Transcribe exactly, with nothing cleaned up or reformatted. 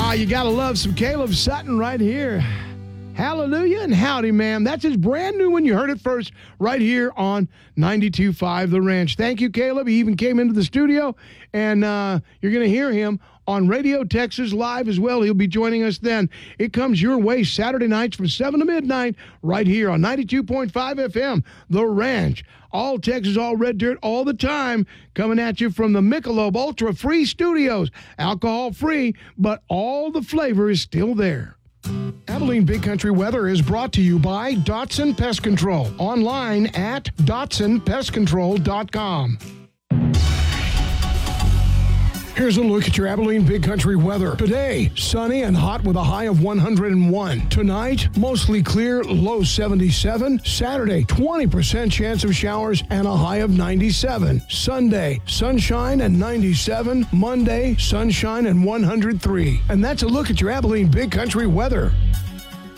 Oh, you got to love some Caleb Sutton right here. Hallelujah and howdy, ma'am. That's his brand new one. You heard it first right here on ninety-two point five The Ranch. Thank you, Caleb. He even came into the studio, and uh, you're going to hear him on Radio Texas Live as well. He'll be joining us then. It comes your way Saturday nights from seven to midnight right here on ninety-two point five F M, The Ranch. All Texas, all red dirt, all the time, coming at you from the Michelob Ultra Free Studios. Alcohol free, but all the flavor is still there. Abilene Big Country Weather is brought to you by Dotson Pest Control. Online at dotson pest control dot com. Here's a look at your Abilene Big Country weather. Today, sunny and hot with a high of one hundred one. Tonight, mostly clear, low seventy-seven. Saturday, twenty percent chance of showers and a high of ninety-seven. Sunday, sunshine and ninety-seven. Monday, sunshine and one hundred three. And that's a look at your Abilene Big Country weather.